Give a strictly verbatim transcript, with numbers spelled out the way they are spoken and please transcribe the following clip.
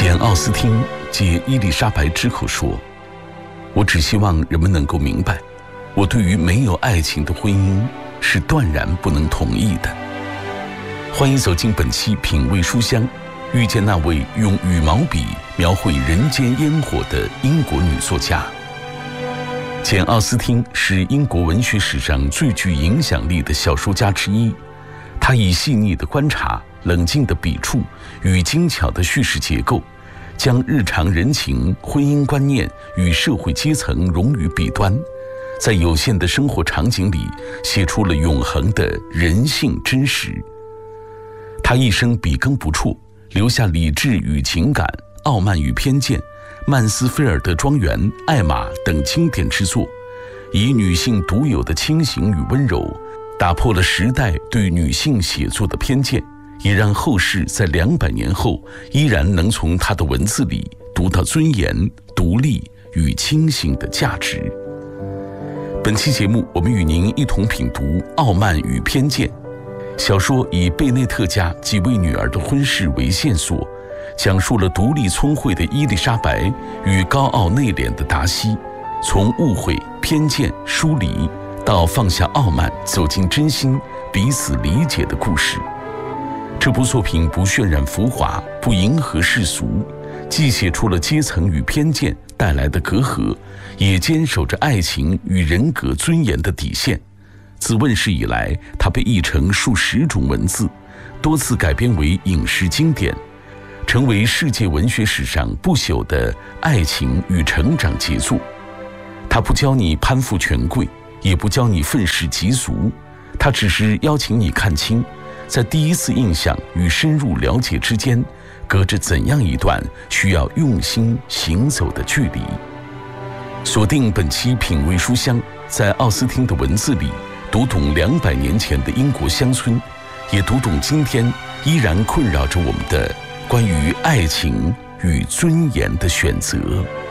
简·奥斯汀借伊丽莎白之口说：“我只希望人们能够明白，我对于没有爱情的婚姻是断然不能同意的。”欢迎走进本期品味书香，遇见那位用羽毛笔描绘人间烟火的英国女作家。简·奥斯汀是英国文学史上最具影响力的小说家之一，他以细腻的观察、冷静的笔触与精巧的叙事结构，将日常人情、婚姻观念与社会阶层融于笔端，在有限的生活场景里写出了永恒的人性真实。他一生笔耕不辍，留下理智与情感、傲慢与偏见、曼斯菲尔德庄园、艾玛等经典之作，以女性独有的清醒与温柔，打破了时代对女性写作的偏见，也让后世在两百年后依然能从他的文字里读到尊严、独立与清醒的价值。本期节目，我们与您一同品读《傲慢与偏见》。小说以贝内特家几位女儿的婚事为线索，讲述了独立聪慧的伊丽莎白与高傲内敛的达西，从误会、偏见、疏离到放下傲慢，走进真心，彼此理解的故事。这部作品不渲染浮华，不迎合世俗，既写出了阶层与偏见带来的隔阂，也坚守着爱情与人格尊严的底线。自问世以来，它被译成数十种文字，多次改编为影视经典，成为世界文学史上不朽的爱情与成长杰作。它不教你攀附权贵，也不教你愤世嫉俗，它只是邀请你看清，在第一次印象与深入了解之间，隔着怎样一段需要用心行走的距离。锁定本期品味书香，在奥斯汀的文字里读懂两百年前的英国乡村，也读懂今天依然困扰着我们的关于爱情与尊严的选择。